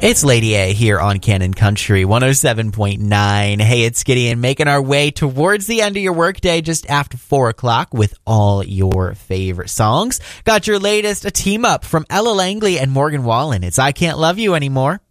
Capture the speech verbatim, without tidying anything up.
It's Lady A here on Canon Country one oh seven point nine. Hey, it's Gideon making our way towards the end of your workday just after four o'clock with all your favorite songs. Got your latest, a team up from Ella Langley and Morgan Wallen. It's I Can't Love You Anymore.